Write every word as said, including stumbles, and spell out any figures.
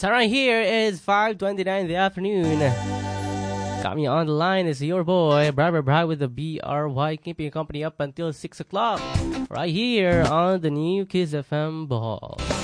time right here is five twenty-nine in the afternoon. Got me on the line is your boy, Bri Bri with the B R Y, keeping you company up until six o'clock. Right here on the new Kiss F M Ball.